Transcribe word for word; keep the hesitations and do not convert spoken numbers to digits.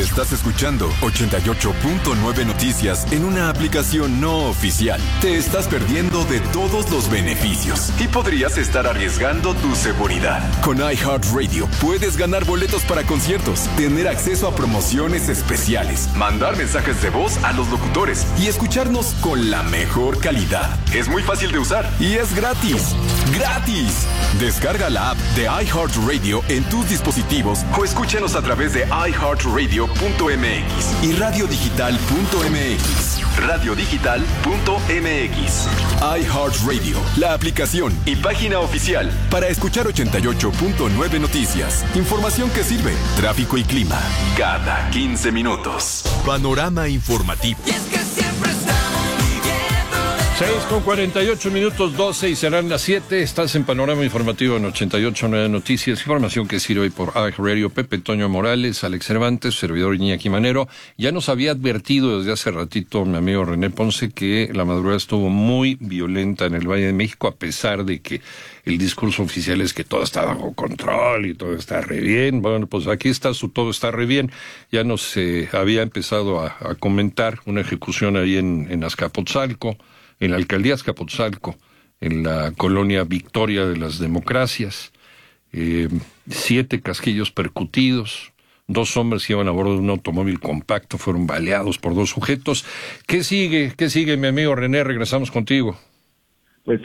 Estás escuchando ochenta y ocho punto nueve Noticias en una aplicación no oficial. Te estás perdiendo de todos los beneficios y podrías estar arriesgando tu seguridad. Con iHeartRadio puedes ganar boletos para conciertos, tener acceso a promociones especiales, mandar mensajes de voz a los locutores y escucharnos con la mejor calidad. Es muy fácil de usar y es gratis. ¡Gratis! Descarga la app de iHeartRadio en tus dispositivos o escúchanos a través de i heart radio punto m x y radio digital punto m x. radio digital punto m x. iHeartRadio, la aplicación y página oficial para escuchar ochenta y ocho punto nueve Noticias. Información que sirve, tráfico y clima, cada quince minutos. Panorama informativo. Y es que siempre estamos viviendo de... seis con cuarenta y ocho minutos, doce y serán las siete. Estás en Panorama Informativo en ochenta y ocho punto nueve Noticias. Información que sirve hoy por iHeartRadio. Pepe Toño Morales, Alex Cervantes, servidor Iñaki Manero. Ya nos había advertido desde hace ratito mi amigo René Ponce que la madrugada estuvo muy violenta en el Valle de México, a pesar de que el discurso oficial es que todo está bajo control y todo está re bien. Bueno, pues aquí está, su todo está re bien. Ya nos eh, había empezado a, a comentar una ejecución ahí en, en Azcapotzalco, en la alcaldía Azcapotzalco, en la colonia Victoria de las Democracias. Eh, siete casquillos percutidos, dos hombres que iban a bordo de un automóvil compacto fueron baleados por dos sujetos. ¿Qué sigue? ¿Qué sigue, mi amigo René? Regresamos contigo.